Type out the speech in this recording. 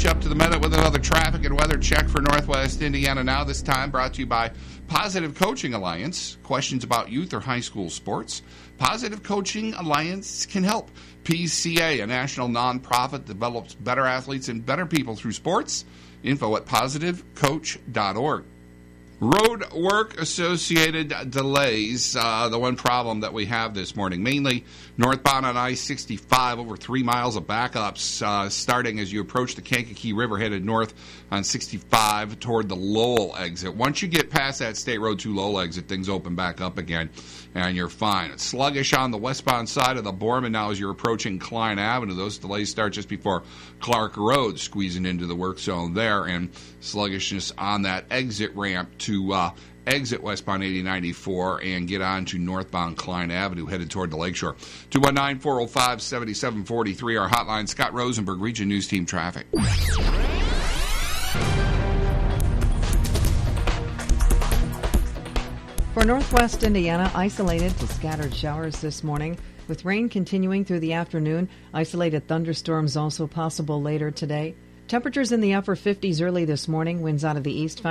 you up to the minute with another traffic and weather check for Northwest Indiana Now. This time brought to you by Positive Coaching Alliance. Questions about youth or high school sports? Positive Coaching Alliance can help. PCA, a national nonprofit, develops better athletes and better people through sports. Info at positivecoach.org. Road work associated delays, the one problem that we have this morning, mainly northbound on I-65, over 3 miles of backups starting as you approach the Kankakee River headed north on 65 toward the Lowell exit. Once you get past that State Road 2 Lowell exit, things open back up again and you're fine. It's sluggish on the westbound side of the Borman now as you're approaching Klein Avenue. Those delays start just before Clark Road, squeezing into the work zone there, and sluggishness on that exit ramp to exit westbound 8094 and get on to northbound Klein Avenue headed toward the Lakeshore. 219-405-7743, our hotline. Scott Rosenberg, Region News Team Traffic. For Northwest Indiana, isolated to scattered showers this morning, with rain continuing through the afternoon. Isolated thunderstorms also possible later today. Temperatures in the upper 50s early this morning, winds out of the east.